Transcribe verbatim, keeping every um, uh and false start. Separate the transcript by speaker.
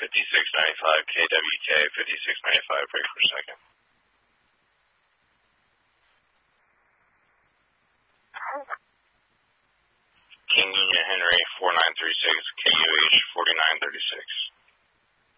Speaker 1: fifty-six ninety-five, K W K, fifty-six ninety-five, break for a second. King Union Henry, four nine three six, K U H, forty-nine thirty-six.